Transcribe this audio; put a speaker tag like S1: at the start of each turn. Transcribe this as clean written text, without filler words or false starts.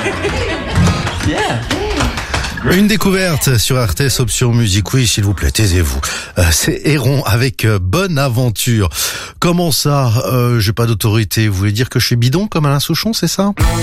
S1: Une découverte sur RTS Option Musique. Oui, s'il vous plaît, taisez-vous. C'est Héron avec Bonne Aventure. Comment ça, j'ai pas d'autorité? Vous voulez dire que je suis bidon comme Alain Souchon, c'est ça?